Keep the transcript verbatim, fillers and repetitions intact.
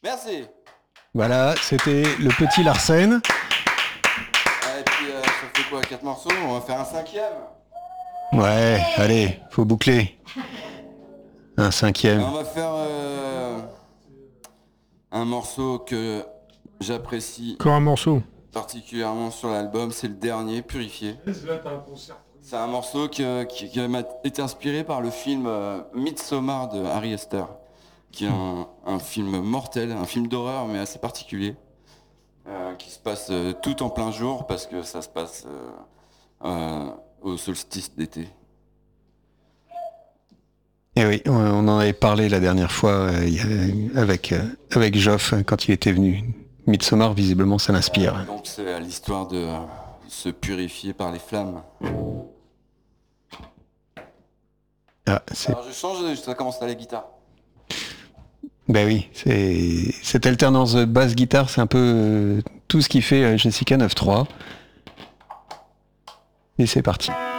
Merci. Voilà, c'était le petit Larsen. Et puis, euh, ça fait quoi, quatre morceaux? On va faire un cinquième. Ouais, allez, faut boucler. Un Et cinquième. on va faire euh, un morceau que j'apprécie Encore un morceau. particulièrement sur l'album, c'est le dernier, Purifié. C'est un morceau que- qui, qui m'a été inspiré par le film euh, Midsommar de Ari Aster, qui est un, un film mortel, un film d'horreur mais assez particulier, euh, qui se passe euh, tout en plein jour parce que ça se passe euh, euh, au solstice d'été. Et oui, on on en avait parlé la dernière fois euh, il y a- avec, euh, avec Joff euh, quand il était venu. Midsommar, visiblement, ça l'inspire. Donc c'est l'histoire de euh, se purifier par les flammes. Ah, c'est... Alors je change, ça commence à la guitare. Ben oui, c'est... cette alternance basse-guitare, c'est un peu euh, tout ce qui fait euh, Jessica neuf trois. Et c'est parti.